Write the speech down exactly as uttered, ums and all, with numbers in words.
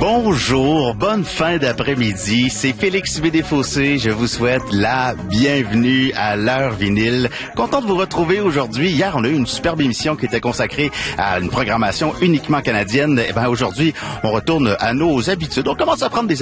Bonjour, bonne fin d'après-midi. C'est Félix Bédéfossé. Je vous souhaite la bienvenue à l'heure vinyle. Content de vous retrouver aujourd'hui. Hier, on a eu une superbe émission qui était consacrée à une programmation uniquement canadienne. Eh ben, aujourd'hui, on retourne à nos habitudes. On commence à prendre des